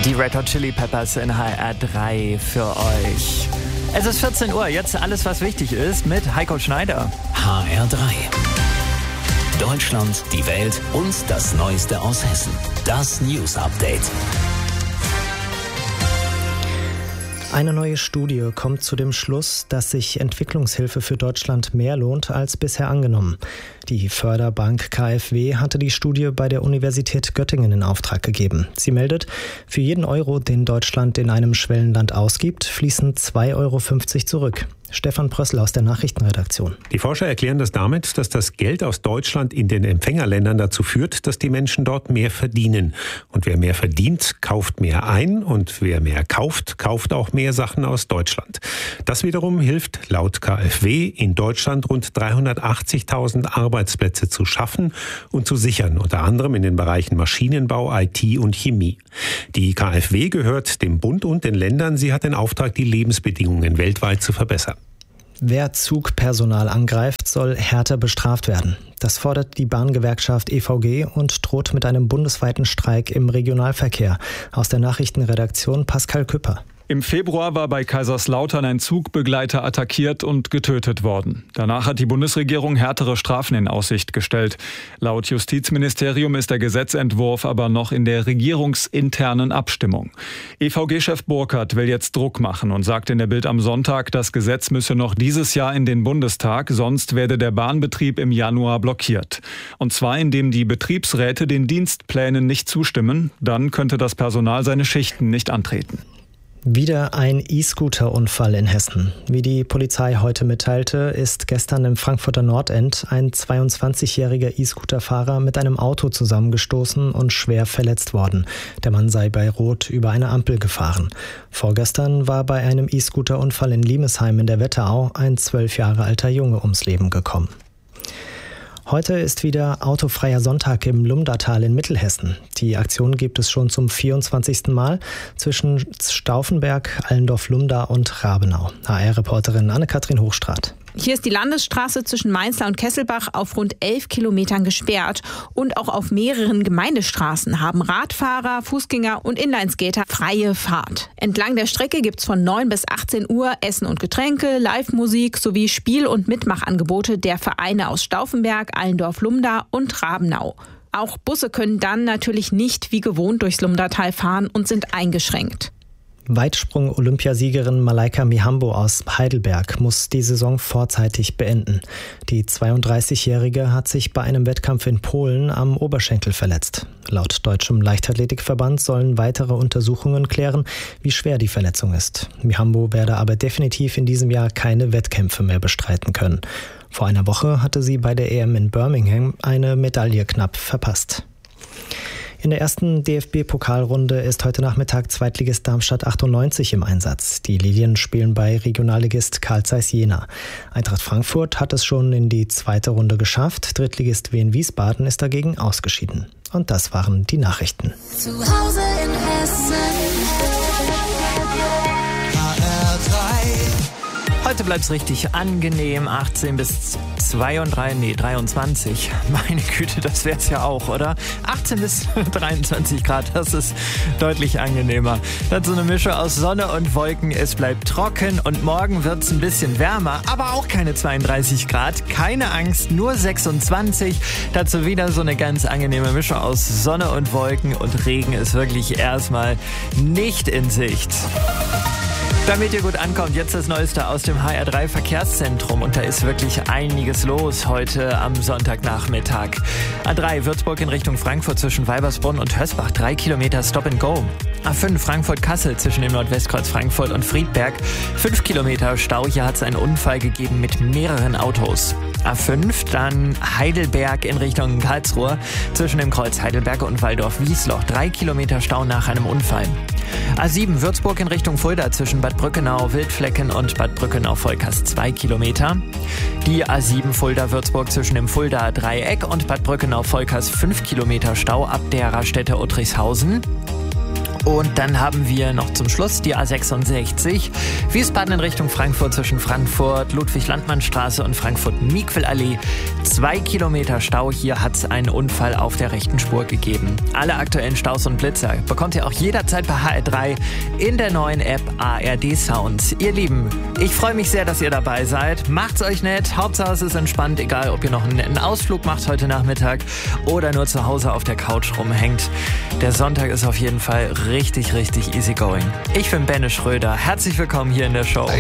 Die Red Hot Chili Peppers in HR3 für euch. Es ist 14 Uhr, jetzt alles, was wichtig ist, mit Heiko Schneider. HR3. Deutschland, die Welt und das Neueste aus Hessen. Das News Update. Eine neue Studie kommt zu dem Schluss, dass sich Entwicklungshilfe für Deutschland mehr lohnt als bisher angenommen. Die Förderbank KfW hatte die Studie bei der Universität Göttingen in Auftrag gegeben. Sie meldet, für jeden Euro, den Deutschland in einem Schwellenland ausgibt, fließen 2,50 Euro zurück. Stefan Prössl aus der Nachrichtenredaktion. Die Forscher erklären das damit, dass das Geld aus Deutschland in den Empfängerländern dazu führt, dass die Menschen dort mehr verdienen. Und wer mehr verdient, kauft mehr ein. Und wer mehr kauft, kauft auch mehr Sachen aus Deutschland. Das wiederum hilft laut KfW in Deutschland rund 380.000 Arbeitsplätze zu schaffen und zu sichern. Unter anderem in den Bereichen Maschinenbau, IT und Chemie. Die KfW gehört dem Bund und den Ländern. Sie hat den Auftrag, die Lebensbedingungen weltweit zu verbessern. Wer Zugpersonal angreift, soll härter bestraft werden. Das fordert die Bahngewerkschaft EVG und droht mit einem bundesweiten Streik im Regionalverkehr. Aus der Nachrichtenredaktion Pascal Küpper. Im Februar war bei Kaiserslautern ein Zugbegleiter attackiert und getötet worden. Danach hat die Bundesregierung härtere Strafen in Aussicht gestellt. Laut Justizministerium ist der Gesetzentwurf aber noch in der regierungsinternen Abstimmung. EVG-Chef Burkhardt will jetzt Druck machen und sagt in der Bild am Sonntag, das Gesetz müsse noch dieses Jahr in den Bundestag, sonst werde der Bahnbetrieb im Januar blockiert. Und zwar indem die Betriebsräte den Dienstplänen nicht zustimmen, dann könnte das Personal seine Schichten nicht antreten. Wieder ein E-Scooter-Unfall in Hessen. Wie die Polizei heute mitteilte, ist gestern im Frankfurter Nordend ein 22-jähriger E-Scooter-Fahrer mit einem Auto zusammengestoßen und schwer verletzt worden. Der Mann sei bei Rot über eine Ampel gefahren. Vorgestern war bei einem E-Scooter-Unfall in Limesheim in der Wetterau ein 12 Jahre alter Junge ums Leben gekommen. Heute ist wieder autofreier Sonntag im Lumdatal in Mittelhessen. Die Aktion gibt es schon zum 24. Mal zwischen Stauffenberg, Allendorf-Lumda und Rabenau. HR-Reporterin Anne-Kathrin Hochstraat. Hier ist die Landesstraße zwischen Mainzlar und Kesselbach auf rund 11 Kilometern gesperrt. Und auch auf mehreren Gemeindestraßen haben Radfahrer, Fußgänger und Inlineskater freie Fahrt. Entlang der Strecke gibt es von 9 bis 18 Uhr Essen und Getränke, Live-Musik sowie Spiel- und Mitmachangebote der Vereine aus Stauffenberg, Allendorf-Lumda und Rabenau. Auch Busse können dann natürlich nicht wie gewohnt durchs Lumdatal fahren und sind eingeschränkt. Weitsprung-Olympiasiegerin Malaika Mihambo aus Heidelberg muss die Saison vorzeitig beenden. Die 32-Jährige hat sich bei einem Wettkampf in Polen am Oberschenkel verletzt. Laut Deutschem Leichtathletikverband sollen weitere Untersuchungen klären, wie schwer die Verletzung ist. Mihambo werde aber definitiv in diesem Jahr keine Wettkämpfe mehr bestreiten können. Vor einer Woche hatte sie bei der EM in Birmingham eine Medaille knapp verpasst. In der ersten DFB-Pokalrunde ist heute Nachmittag Zweitligist Darmstadt 98 im Einsatz. Die Lilien spielen bei Regionalligist Carl Zeiss Jena. Eintracht Frankfurt hat es schon in die zweite Runde geschafft. Drittligist Wien Wiesbaden ist dagegen ausgeschieden. Und das waren die Nachrichten. Zu Hause in Hessen. Heute bleibt's richtig angenehm, 18 bis 23. Meine Güte, das wär's ja auch, oder? 18 bis 23 Grad, das ist deutlich angenehmer. Dazu eine Mischung aus Sonne und Wolken, es bleibt trocken und morgen wird's ein bisschen wärmer, aber auch keine 32 Grad. Keine Angst, nur 26. Dazu wieder so eine ganz angenehme Mischung aus Sonne und Wolken und Regen ist wirklich erstmal nicht in Sicht. Damit ihr gut ankommt, jetzt das Neueste aus dem HR3 Verkehrszentrum und da ist wirklich einiges los heute am Sonntagnachmittag. A3 Würzburg in Richtung Frankfurt zwischen Weibersbrunn und Hösbach, 3 Kilometer Stop and Go. A5 Frankfurt-Kassel zwischen dem Nordwestkreuz Frankfurt und Friedberg, 5 Kilometer Stau, hier hat es einen Unfall gegeben mit mehreren Autos. A5 dann Heidelberg in Richtung Karlsruhe zwischen dem Kreuz Heidelberg und Walldorf-Wiesloch, 3 Kilometer Stau nach einem Unfall. A7 Würzburg in Richtung Fulda zwischen Bad Brückenau, Wildflecken und Bad Brückenau-Volkers 2 Kilometer. Die A7 Fulda-Würzburg zwischen dem Fuldaer Dreieck und Bad Brückenau-Volkers 5 Kilometer Stau ab der Raststätte Uttrichshausen. Und dann haben wir noch zum Schluss die A66, Wiesbaden in Richtung Frankfurt zwischen Frankfurt-Ludwig-Landmann-Straße und Frankfurt-Miquel-Allee. 2 Kilometer Stau, hier hat es einen Unfall auf der rechten Spur gegeben. Alle aktuellen Staus und Blitzer bekommt ihr auch jederzeit bei HR3 in der neuen App ARD Sounds. Ihr Lieben, ich freue mich sehr, dass ihr dabei seid. Macht's euch nett, Hauptsache es ist entspannt, egal ob ihr noch einen netten Ausflug macht heute Nachmittag oder nur zu Hause auf der Couch rumhängt. Der Sonntag ist auf jeden Fall richtig easy going. Ich bin Benne Schröder. Herzlich willkommen hier in der Show.